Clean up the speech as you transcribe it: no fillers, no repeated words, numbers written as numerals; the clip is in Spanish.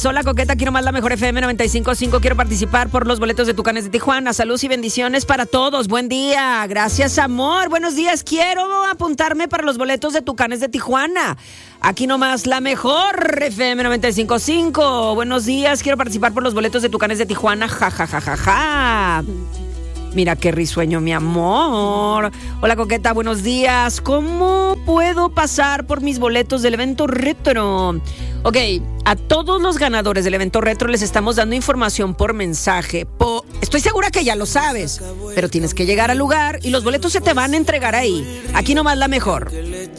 Hola, coqueta, quiero más la mejor FM 95.5. Quiero participar por los boletos de Tucanes de Tijuana. Salud y bendiciones para todos. Buen día. Gracias, amor. Buenos días. Quiero apuntarme para los boletos de Tucanes de Tijuana. Aquí nomás la mejor FM 95.5. Buenos días. Quiero participar por los boletos de Tucanes de Tijuana. Ja, ja, ja, ja, ja. Mira qué risueño, mi amor. Hola, coqueta, buenos días. ¿Cómo puedo pasar por mis boletos del evento retro? Ok, a todos los ganadores del evento retro les estamos dando información por mensaje. Estoy segura que ya lo sabes, pero tienes que llegar al lugar y los boletos se te van a entregar ahí. Aquí nomás la mejor.